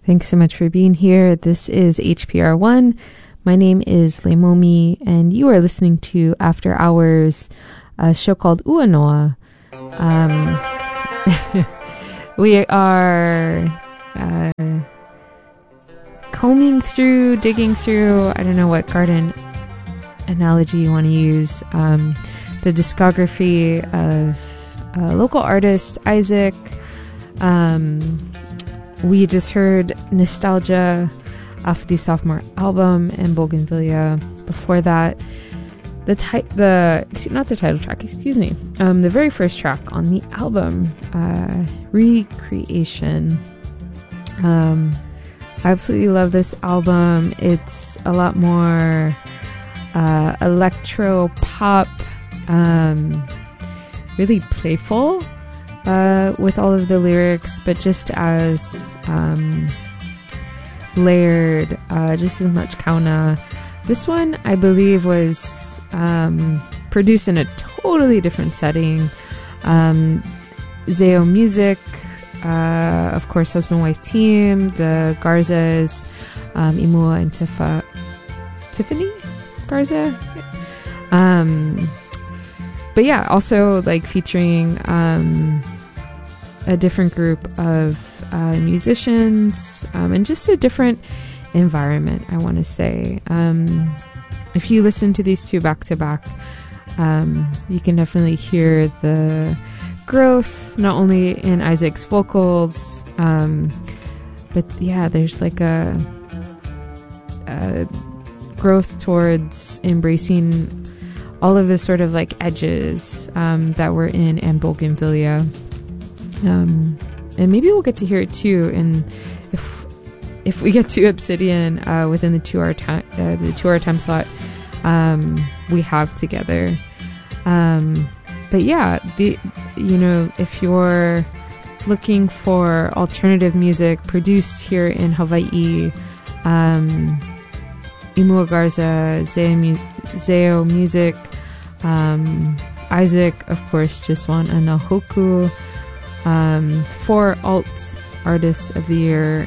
Thanks so much for being here. This is HPR1. My name is Leimomi, and you are listening to After Hours, a show called Uanoa. We are digging through, I don't know what garden analogy you want to use, the discography of local artist Isaac. We just heard Nostalgia off the sophomore album and Bougainvillea. Before that, the very first track on the album, Recreation. I absolutely love this album. It's a lot more electro pop, really playful with all of the lyrics, but just as layered, just as much kauna. This one, I believe, was produced in a totally different setting. Zao Music, of course, husband-wife team, the Garzas, Imua and Tiffany Garza. But yeah, also like featuring a different group of musicians and just a different environment, I want to say. If you listen to these two back to back, you can definitely hear the growth, not only in Isaac's vocals, but yeah, there's like a growth towards embracing all of the sort of like edges that were in and Bougainvillea. And maybe we'll get to hear it too, and if we get to Obsidian within the 2-hour time slot we have together. But yeah, if you're looking for alternative music produced here in Hawaii, Imua Garza, Zao Music, Isaac, of course, just won a Nahoku for Alt Artists of the Year,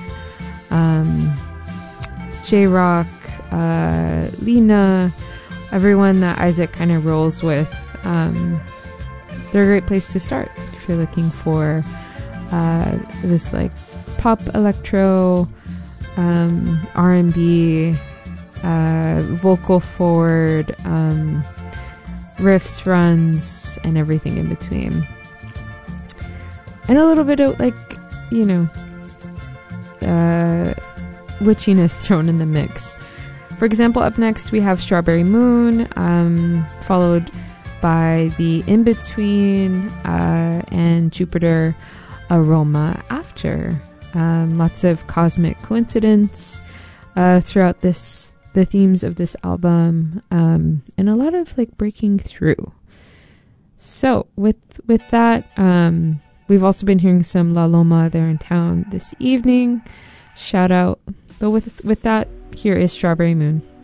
J-Rock, Lena, everyone that Isaac kind of rolls with. They're a great place to start if you're looking for this like pop electro, R&B, vocal forward, riffs, runs, and everything in between. And a little bit of like, witchiness thrown in the mix. For example, up next we have Strawberry Moon, followed by the In Between and Jupiter Aroma after. Lots of cosmic coincidence throughout the themes of this album, and a lot of like breaking through. So with that, we've also been hearing some La Loma there in town this evening. Shout out. But with that, here is Strawberry Moon.